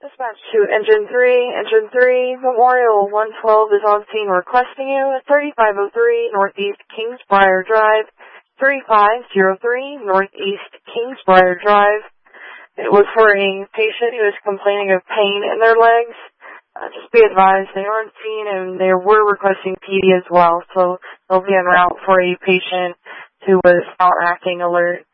Dispatch to Engine 3, Memorial 112 is on scene requesting you at 3503 Northeast Kingsbriar Drive, 3503 Northeast Kingsbriar Drive. It was for a patient who was complaining of pain in their legs. Just be advised, they are on scene and they were requesting PD as well, so they'll be en route for a patient who was not acting alert.